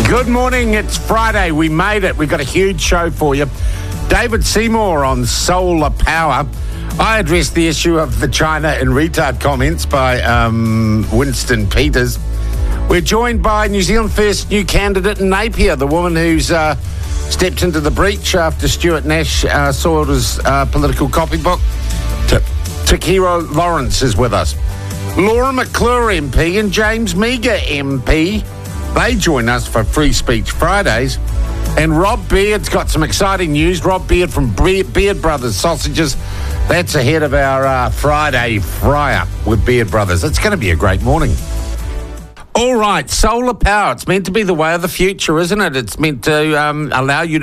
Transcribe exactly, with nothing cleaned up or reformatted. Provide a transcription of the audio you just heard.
Good morning. It's Friday. We made it. We've got a huge show for you. David Seymour on solar power. I addressed the issue of the China and retard comments by um, Winston Peters. We're joined by New Zealand First new candidate in Napier, the woman who's uh, stepped into the breach after Stuart Nash uh, soiled his uh, political copybook. T- Takiro Lawrence is with us. Laura McClure M P and James Meagher M P. They join us for Free Speech Fridays. And Rob Beard's got some exciting news. Rob Beard from Beard Brothers Sausages. That's ahead of our uh, Friday fry-up with Beard Brothers. It's going to be a great morning. All right, solar power. It's meant to be the way of the future, isn't it? It's meant to um, allow you to